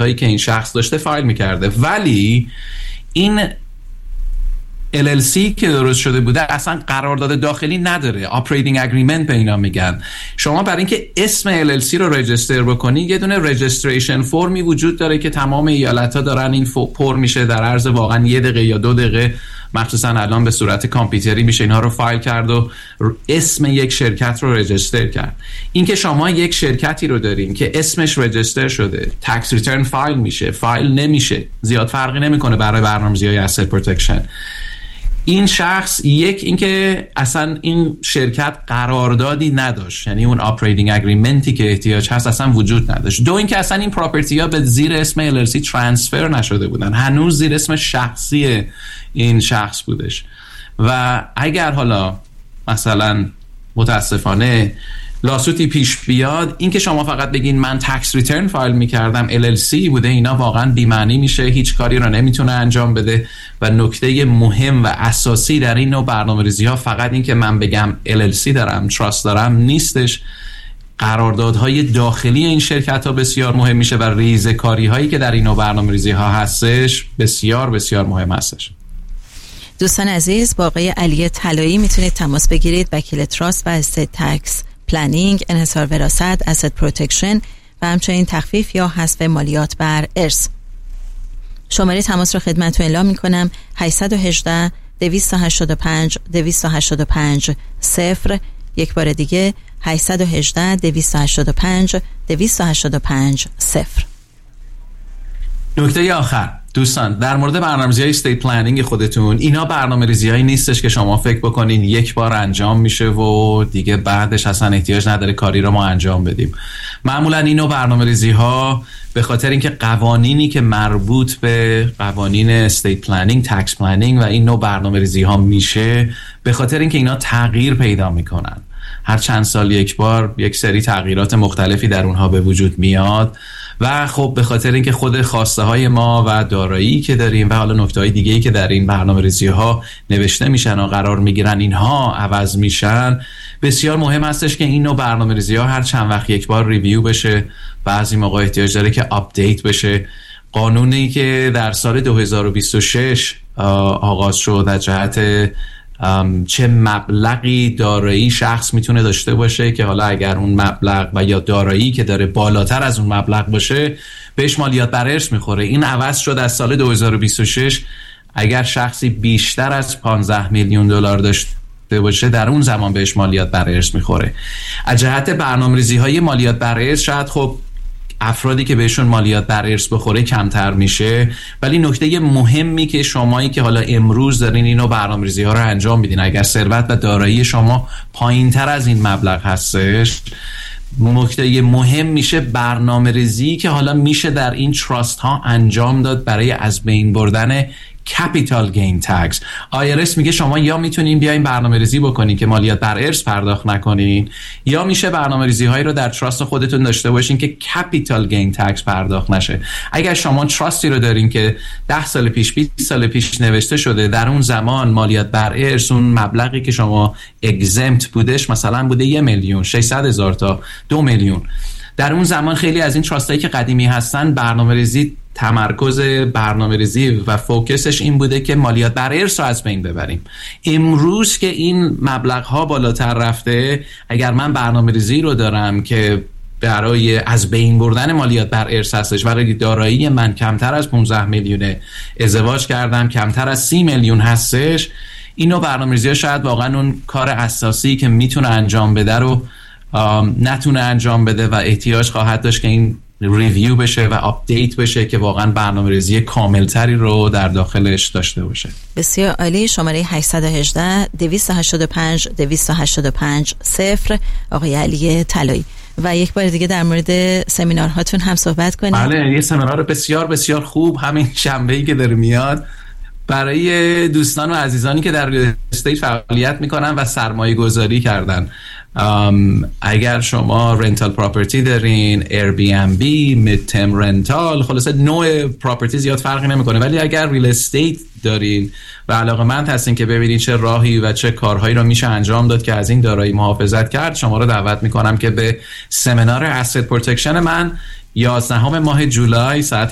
هایی که این شخص داشته فایل میکرده، ولی این LLC که درست شده بوده اصلا قرارداد داخلی نداره، Operating Agreement به اینا میگن. شما برای اینکه اسم LLC رو رجیستر بکنی یه دونه رجیستریشن فرمی وجود داره که تمام ایالت‌ها دارن این پر میشه در عرض واقعا 1 دقیقه یا 2 دقیقه، مخصوصا الان به صورت کامپیوتری میشه اینها رو فایل کرد و اسم یک شرکت رو رجیستر کرد. اینکه شما یک شرکتی رو دارین که اسمش رجیستر شده، تکس ریترن فایل میشه، فایل نمیشه، زیاد فرقی نمیکنه برای برنامه‌ریزی‌های اسید پروتکشن. این شخص اینکه اصلا این شرکت قراردادی نداشت، یعنی اون آپریتینگ اگریمنتی که احتیاج هست اصلا وجود نداشت. دو اینکه اصلا این پراپرتی ها به زیر اسم LLC ترانسفر نشده بودن، هنوز زیر اسم شخصی این شخص بودش. و اگر حالا مثلا متاسفانه لاسوتی پیش بیاد، این که شما فقط بگین من تکس ریترن فایل میکردم LLC بوده، اینا واقعا بی‌معنی میشه، هیچ کاری رو نمیتونه انجام بده. و نکته مهم و اساسی در این نوع برنامه‌ریزی ها فقط این که من بگم LLC دارم، تراست دارم نیستش. قراردادهای داخلی این شرکت ها بسیار مهم میشه و ریزکاری هایی که در این نوع برنامه‌ریزی ها هستش بسیار بسیار مهم هستش. دوستان عزیز، با آقای علی طلایی میتونید تماس بگیرید، وکیل تراست و استیت تکس پلنینگ، انحصار وراثت، اسید پروتکشن و همچنین تخفیف یا حذف مالیات بر ارث. شماره تماس رو خدمتتون اعلام میکنم: 818 285 285 0. یک بار دیگه 818 285 285 0. نکته آخر دوستان، در مورد برنامه‌ریزی‌های استیت پلنینگ خودتون، اینا برنامه‌ریزی‌هایی نیستش که شما فکر بکنین یک بار انجام میشه و دیگه بعدش اصلا احتیاج نداره کاری رو ما انجام بدیم. معمولا اینو برنامه‌ریزی‌ها به خاطر اینکه قوانینی که مربوط به قوانین استیت پلنینگ، تکس پلنینگ و این نوع برنامه‌ریزی‌ها میشه، به خاطر اینکه اینا تغییر پیدا میکنن، هر چند سال یک بار یک سری تغییرات مختلفی در اونها به وجود میاد و خب به خاطر اینکه خود خواسته های ما و دارایی که داریم و حالا نکته های دیگه‌ای که در این برنامه‌ریزی ها نوشته میشن و قرار میگیرن اینها عوض میشن، بسیار مهم هستش که این نوع برنامه‌ریزی ها هر چند وقت یک بار ریویو بشه. بعضی موقع احتیاج داره که آپدیت بشه. قانونی که در سال 2026 آغاز شد در جهت چه مبلغی دارایی شخص میتونه داشته باشه که حالا اگر اون مبلغ و یا دارایی که داره بالاتر از اون مبلغ باشه بهش مالیات بر ارث میخوره. این عوض شد از سال 2026. اگر شخصی بیشتر از 15 میلیون دلار داشته باشه در اون زمان بهش مالیات بر ارث میخوره. از جهت برنامه‌ریزی‌های مالیات بر ارث شاید خب افرادی که بهشون مالیات بر ارث بخوره کمتر میشه، ولی نکته مهمی که شمایی که حالا امروز دارین اینو برنامه‌ریزی ها رو انجام میدین، اگر ثروت و دارایی شما پایینتر از این مبلغ هستش، نکته مهم میشه برنامه‌ریزی که حالا میشه در این تراست ها انجام داد برای از بین بردن کپیتال گین تکس. IRS میگه شما یا میتونین بیاین برنامه‌ریزی بکنین که مالیات بر ارث پرداخت نکنین، یا میشه برنامه‌ریزی هایی رو در تراست خودتون داشته باشین که کپیتال گین تکس پرداخت نشه. اگر شما تراستی رو دارین که 10 سال پیش 20 سال پیش نوشته شده در اون زمان مالیات بر ارث اون مبلغی که شما اگزمپت بودش مثلا بوده 1,600,000 تا 2 میلیون، در اون زمان خیلی از این تراستایی که قدیمی هستن برنامه‌ریزی تمرکز برنامه‌ریزی و فوکسش این بوده که مالیات بر ارث رو از بین ببریم. امروز که این مبلغ‌ها بالاتر رفته، اگر من برنامه‌ریزی رو دارم که برای از بین بردن مالیات بر ارث هستش، برای دارایی من کمتر از 15 میلیونه، ازدواج کردم کمتر از 30 میلیون هستش، اینو برنامه‌ریزی شاید واقعا اون کار اساسی که میتونه انجام بده رو نتونه انجام بده و احتیاج خواهد داشت که این ریویو بشه و آپدیت بشه که واقعا برنامه‌ریزی کاملتری رو در داخلش داشته باشه. بسیار عالی. شماره 818 285 285 0 آقای علی طلایی. و یک بار دیگه در مورد سمینارهاتون هم صحبت کنیم. بله، یه سمینار بسیار بسیار خوب همین شنبه‌ای که داره میاد برای دوستان و عزیزانی که در استیت فعالیت میکنن و سرمایه گذاری کردن. اگر شما رنتال پراپرتی دارین، Airbnb، میدترم رنتال، خلاصه نوع پراپرتی زیاد فرقی نمیکنه، ولی اگر ریل استیت دارین و علاقه‌مند هستین که ببینید چه راهی و چه کارهایی رو میشه انجام داد که از این دارایی محافظت کرد، شما رو دعوت میکنم که به سمینار اسید پروتکشن من 11 ماه جولای ساعت